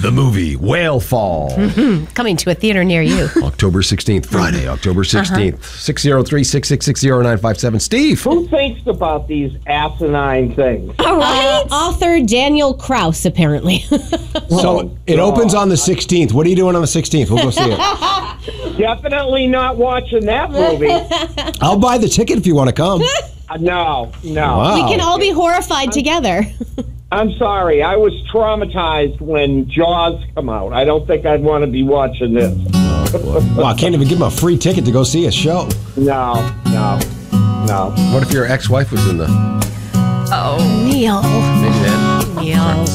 the movie Whale Fall. Coming to a theater near you. October 16th, Friday, October 16th. 603-666-0957. Steve. Who thinks about these asinine things? Author Daniel Krauss, apparently. So it opens on the 16th. What are you doing on the 16th? We'll go see it. Definitely not watching that movie. I'll buy the ticket if you want to come. No. Wow. We can all be horrified together. I'm sorry. I was traumatized when Jaws come out. I don't think I'd want to be watching this. Wow, I can't even give him a free ticket to go see a show. No. What if your ex-wife was in the... Neil. Maybe then. Neil.